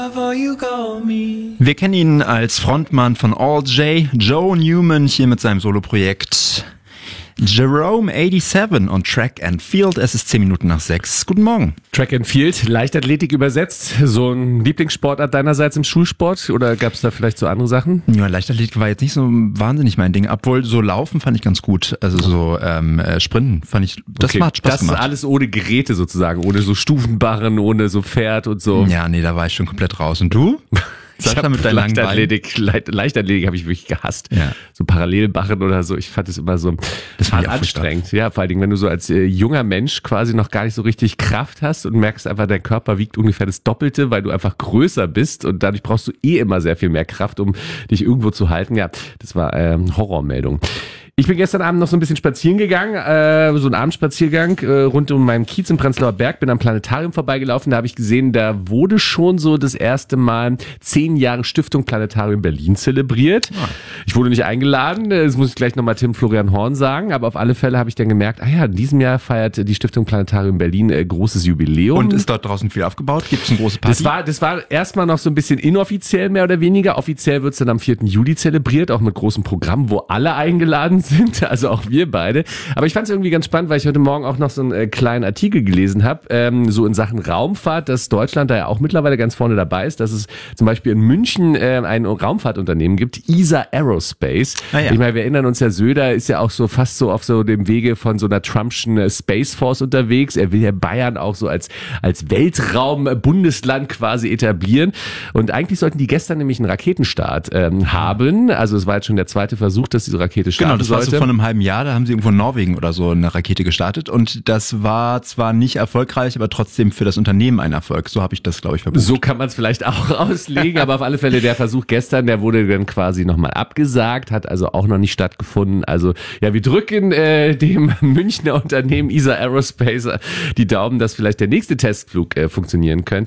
Wir kennen ihn als Frontmann von All J, Joe Newman hier mit seinem Soloprojekt Jerome 87 und Track and Field. Es ist 10 Minuten nach 6. Guten Morgen. Track and Field, Leichtathletik übersetzt. So ein Lieblingssportart deinerseits im Schulsport oder gab es da vielleicht so andere Sachen? Ja, Leichtathletik war jetzt nicht so wahnsinnig mein Ding, obwohl so Laufen fand ich ganz gut. Also so Sprinten fand ich, das hat Spaß gemacht. Das alles ohne Geräte sozusagen, ohne so Stufenbarren, ohne so Pferd und so. Ja, nee, da war ich schon komplett raus. Und du? Leichtathletik habe ich wirklich gehasst. Ja. So Parallelbarren oder so. Ich fand es immer so das war anstrengend. Ja, vor allen Dingen, wenn du so als junger Mensch quasi noch gar nicht so richtig Kraft hast und merkst einfach, dein Körper wiegt ungefähr das Doppelte, weil du einfach größer bist und dadurch brauchst du immer sehr viel mehr Kraft, um dich irgendwo zu halten. Ja, das war Horrormeldung. Ich bin gestern Abend noch so ein bisschen spazieren gegangen, so ein Abendspaziergang rund um meinen Kiez im Prenzlauer Berg, bin am Planetarium vorbeigelaufen, da habe ich gesehen, da wurde schon so das erste Mal 10 Jahre Stiftung Planetarium Berlin zelebriert. Ah. Ich wurde nicht eingeladen, das muss ich gleich nochmal Tim Florian Horn sagen, aber auf alle Fälle habe ich dann gemerkt, in diesem Jahr feiert die Stiftung Planetarium Berlin großes Jubiläum. Und ist dort draußen viel aufgebaut? Gibt es eine große Party? Das war erstmal noch so ein bisschen inoffiziell mehr oder weniger, offiziell wird es dann am 4. Juli zelebriert, auch mit großem Programm, wo alle eingeladen sind, also auch wir beide. Aber ich fand es irgendwie ganz spannend, weil ich heute Morgen auch noch so einen kleinen Artikel gelesen habe, so in Sachen Raumfahrt, dass Deutschland da ja auch mittlerweile ganz vorne dabei ist, dass es zum Beispiel in München ein Raumfahrtunternehmen gibt, ESA Aerospace. Ah, ja. Ich meine, wir erinnern uns ja, Söder ist ja auch so fast so auf so dem Wege von so einer Trumpschen Space Force unterwegs. Er will ja Bayern auch so als Weltraum-Bundesland quasi etablieren. Und eigentlich sollten die gestern nämlich einen Raketenstart haben. Also es war jetzt schon der zweite Versuch, dass diese Rakete starten sollte. War so von einem halben Jahr, da haben sie irgendwo in Norwegen oder so eine Rakete gestartet und das war zwar nicht erfolgreich, aber trotzdem für das Unternehmen ein Erfolg. So habe ich das, glaube ich, verbucht. So kann man es vielleicht auch auslegen, aber auf alle Fälle der Versuch gestern, der wurde dann quasi nochmal abgesagt, hat also auch noch nicht stattgefunden. Also ja, wir drücken dem Münchner Unternehmen ESA Aerospace die Daumen, dass vielleicht der nächste Testflug funktionieren könnte.